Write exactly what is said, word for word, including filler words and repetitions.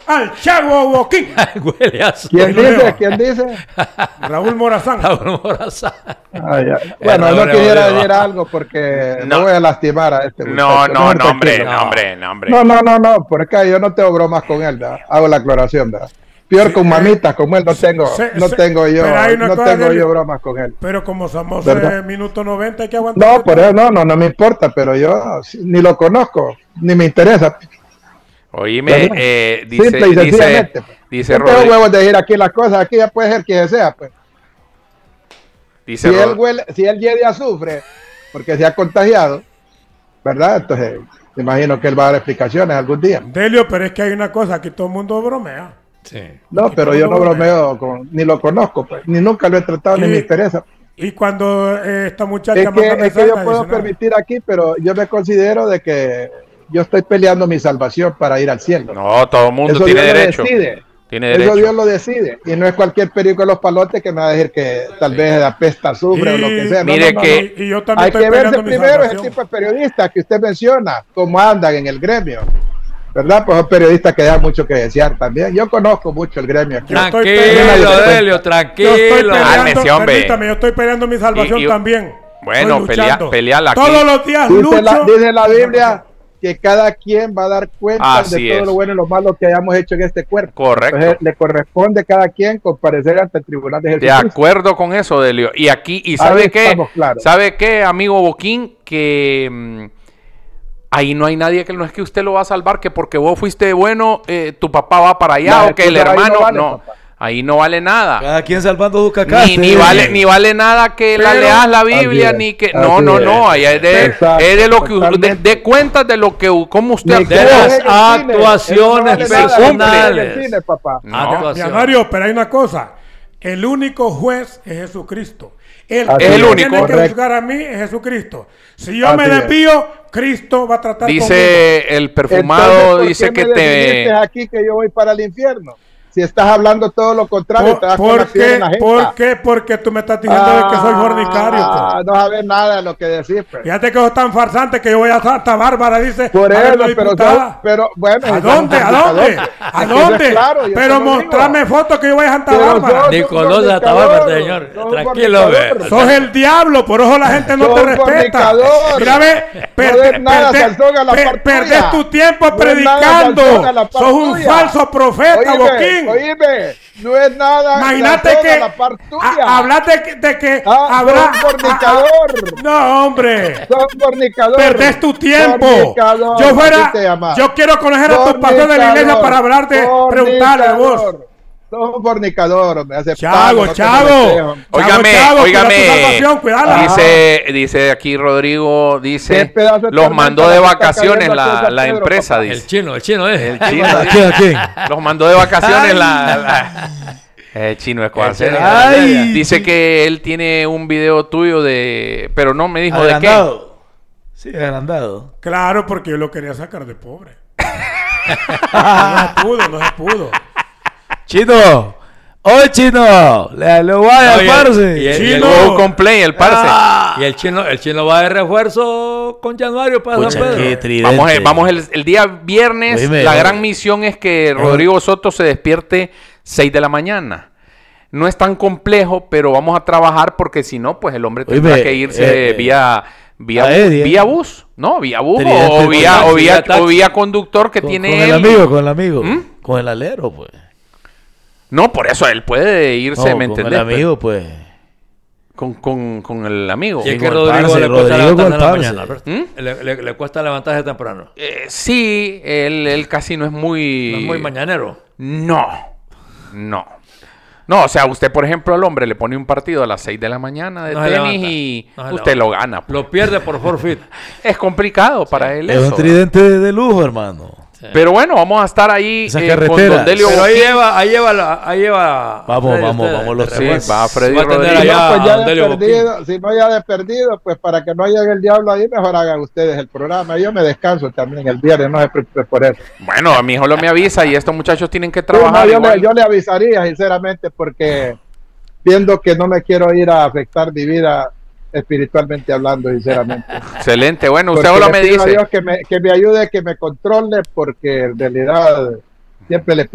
al Chago Boquín. Huele a su- ¿Quién dice? ¿Quién dice? Raúl Morazán. Raúl Morazán. Ah, ya. Bueno, no quisiera decir algo porque no No. voy a lastimar a este No, muchacho. no, Mejor no, hombre, tranquilo. no, hombre, no, hombre. No, no, no, no, por acá yo no tengo bromas con él, ¿verdad? Hago la aclaración, ¿verdad? Peor Sí, con eh, mamitas como él no tengo, se- no se- tengo yo, pero hay una no cosa, tengo Delio. yo bromas con él. Pero como somos ¿Verdad? eh, minuto noventa, hay que aguantar. No, por eso no, no, no me importa, pero yo ni lo conozco, ni me interesa. Oíme, ¿Verdad? eh, dice, Simple y dice, sencillamente. dice Yo tengo Rodrigo, huevos de decir aquí las cosas, aquí ya puede ser quien sea, pues. dice Si él, Rod- huele, si él hiede azufre, porque se ha contagiado, ¿verdad? Entonces, me imagino que él va a dar explicaciones algún día. Delio, pero es que hay una cosa, aquí todo el mundo bromea. Sí. No, pero yo no bromeo, con, ni lo conozco, pues, ni nunca lo he tratado, ni Y- me interesa. Y cuando eh, esta muchacha Es que, manda es que mensaje, yo nadie puedo dice nada. permitir aquí, pero yo me considero de que yo estoy peleando mi salvación para ir al cielo. no, todo el mundo Eso tiene Dios lo derecho. decide. Tiene Eso derecho. Dios lo decide. Y no es cualquier perico de los palotes que me va a decir que tal vez apesta azufre o lo que sea. No, Mire no, no, que- Y, y yo también Hay estoy que verse peleando mi primero ese salvación. tipo de periodistas que usted menciona, cómo andan en el gremio, ¿verdad? Pues son periodistas que dan mucho que desear también. Yo conozco mucho el gremio aquí. Yo estoy Tranquilo, peleando- Delio, Yo estoy tranquilo. peleando, Cálmese, hombre. permítame, yo estoy peleando mi salvación Y- y- también. Bueno, Estoy pelea- luchando. peleala aquí. Todos los días Dice lucho. la, dice la Biblia que cada quien va a dar cuenta Así de todo es. lo bueno y lo malo que hayamos hecho en este cuerpo. Correcto. Entonces, le corresponde a cada quien comparecer ante el tribunal de De Jesucristo. acuerdo con eso, Delio. Y aquí, ¿y Ahí sabe qué? estamos claros. ¿Sabe qué, amigo Boquín? Que mm, ahí no hay nadie que no es que usted lo va a salvar, que porque vos fuiste bueno, eh, tu papá va para allá, La o que el excusa ahí no hermano. vale, No, papá. ahí no vale nada. Cada quien salvando su cacaste. Ni, ni vale ni vale nada que la Pero- leas la Biblia, Así es, ni que así no no es. no ahí es de, Exacto, es de lo que de, totalmente. de cuentas de lo que cómo usted Ni de que actúa. las dejen el cine. actuaciones Eso no vale nada, personales. dejen el cine, papá. No. Actuación. Mario, pero hay una cosa. El único juez es Jesucristo. El Así que es. El me único. tiene que Correcto. juzgar a mí es Jesucristo. Si yo Así me es. desvío, Cristo va a tratar conmigo. Dice el perfumado, Entonces, ¿por dice qué que me te definiste aquí que yo voy para el infierno? Si estás hablando todo lo contrario, ¿Por, te das con por la piedra qué? en la jeta. ¿Por qué? Porque tú me estás diciendo de que soy fornicario. Ah, pues. no sabes nada de lo que decís, pues. Fíjate que sos tan farsante que yo voy a Santa Bárbara, dice. Por a ver, eso, la pero, diputada. pero bueno. ¿A si dónde? sos ¿A un dónde? fornicador, ¿A pues, eso es dónde? claro, yo Pero te lo digo. mostrame fotos que yo voy a Santa Pero Bárbara. sos Ni un con los de Santa fornicador, Bárbara, señor. sos un Tranquilo, fornicador. ve. Sos el diablo, por eso la gente no Sos te un respeta. fornicador. Mira, ve, No perde- des nada, perde- Salsón, a la per- par perdés tuya. tu tiempo No es nada, predicando. Salsón, a la par Sos un tuya. falso profeta, Oíme, Boquín. oíme, no es nada. Imagínate Salsón, que a la par tuya. a- hablas de, que- de que Ah, habrá sos un fornicador. ah, ah, no, hombre. Sos un fornicador. Perdés tu tiempo. Fornicador, Yo fuera, así te llamas. yo quiero conocer a tus pastores de la iglesia para hablar de, preguntarle vos. Fornicador. Sos un fornicador, me hace Chago, Chago. Óigame, Chavo, óigame. cuida tu salvación, cuidala. Dice, dice aquí Rodrigo, ¿Qué dice, pedazo de los tormenta mandó la de que está vacaciones cayendo aquí en la, San la Pedro, empresa, papá? dice. El chino, el chino es. El chino, ¿A quién? ¿A quién? los mandó de vacaciones la, la- el chino es cual. chino. Ay. Dice que él tiene un video tuyo de, pero no me dijo de qué. Agrandado. Sí, agrandado. Claro, porque yo lo quería sacar de pobre. No se pudo, no se pudo. Chino. ¡Oye, chino! ¡Le, le voy a Oye, parce! y el- Y el Chino. Go Complain, el parce. Y el chino, el chino va de refuerzo con Januario para Pucha, San Pedro. qué tridente. Vamos, el, vamos el, el día viernes. Oíme, la no. gran misión es que Rodrigo Soto se despierte seis de la mañana. No es tan complejo, pero vamos a trabajar porque si no, pues el hombre tendrá Oíme, que irse eh, vía vía, a Eddie, vía eh. bus, ¿no? Vía bus Tridente o, con vía, taxi, o, vía, vía taxi. o vía conductor que Con, tiene con él. el amigo, con el amigo. ¿Mm? Con el alero, pues. No, por eso él puede irse, No, ¿me con entendés? el amigo, pues. Con, con, con el amigo. Y es Sí, que con el Rodrigo parce, le cuesta Rodrigo con el levantarse en la parce. mañana, Alberto. ¿Mm? Le, le- le cuesta levantarse temprano. Eh, sí, él, él casi no es muy... No es muy mañanero. No, no. No, o sea, usted, por ejemplo, al hombre le pone un partido a las seis de la mañana de No se tenis levanta. y No se usted levanta. lo gana. pues. Lo pierde por forfeit. Es complicado para él Es eso. un tridente de, de lujo, hermano. Pero bueno, vamos a estar ahí Esa eh, con carretera. Don Delio Pero ahí Boquín. lleva, ahí lleva, la, ahí lleva. Vamos, Freddy, vamos, usted, vamos los de Sí, refuerzo. va Freddy Va a tener Rodríguez. allá No, pues ya a Don Delio de Boquín. perdido, si no ya de perdido, pues para que no llegue el diablo ahí, mejor hagan ustedes el programa. Yo me descanso también el viernes, no se preocupe por eso. Bueno, a mi hijo lo me avisa y estos muchachos tienen que Sí, no, trabajar yo, igual. le, yo le avisaría, sinceramente, porque viendo que no me quiero ir a afectar mi vida espiritualmente hablando, sinceramente. Excelente. Bueno, usted Porque solo le me pido a dice. Dios que me, que me ayude, que me controle, porque en realidad siempre le pido